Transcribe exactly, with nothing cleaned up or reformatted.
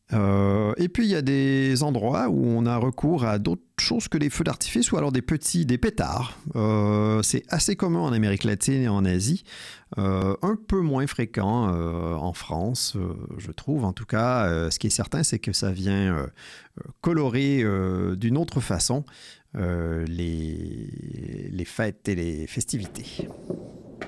Euh, et puis il y a des endroits où on a recours à d'autres choses que des feux d'artifice ou alors des petits, des pétards. Euh, c'est assez commun en Amérique latine et en Asie, euh, un peu moins fréquent euh, en France, euh, je trouve. En tout cas, euh, ce qui est certain, c'est que ça vient euh, colorer euh, d'une autre façon euh, les, les fêtes et les festivités.